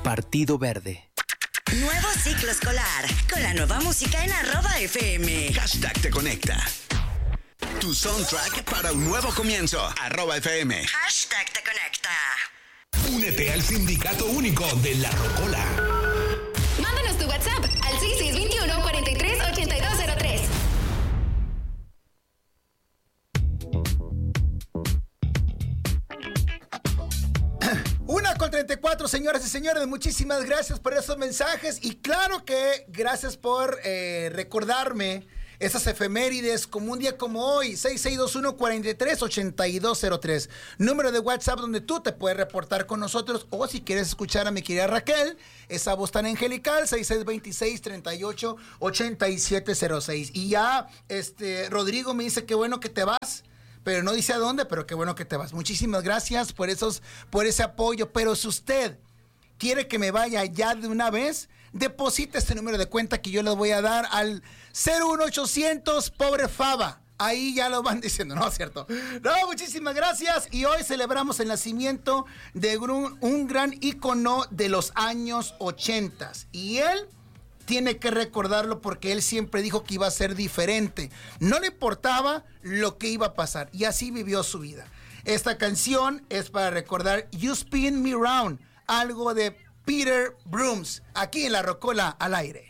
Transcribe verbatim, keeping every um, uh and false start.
Partido Verde. Nuevo ciclo escolar, con la nueva música en arroba F M. Hashtag te conecta. Tu soundtrack para un nuevo comienzo. Arroba F M. Hashtag te conecta. Únete al sindicato único de La Rocola. Mándanos tu WhatsApp al seis seis dos uno, cuatro tres, ocho dos cero tres. Una con treinta y cuatro, señoras y señores, muchísimas gracias por esos mensajes y claro que gracias por eh, recordarme esas efemérides como un día como hoy. Seis seis dos uno, cuatro tres, ocho dos cero tres, número de WhatsApp donde tú te puedes reportar con nosotros, o si quieres escuchar a mi querida Raquel, esa voz tan angelical, seis seis dos seis, tres ocho, ocho siete cero seis. Y ya este Rodrigo me dice que bueno que te vas, pero no dice a dónde, pero qué bueno que te vas. Muchísimas gracias por esos, por ese apoyo. Pero si usted quiere que me vaya ya de una vez, deposita este número de cuenta que yo le voy a dar al cero uno ochocientos, pobre Faba. Ahí ya lo van diciendo, ¿no es cierto? No, muchísimas gracias. Y hoy celebramos el nacimiento de un, un gran ícono de los años ochentas. Y él tiene que recordarlo porque él siempre dijo que iba a ser diferente. No le importaba lo que iba a pasar y así vivió su vida. Esta canción es para recordar You Spin Me Round, algo de Peter Brooms, aquí en La Rocola al aire.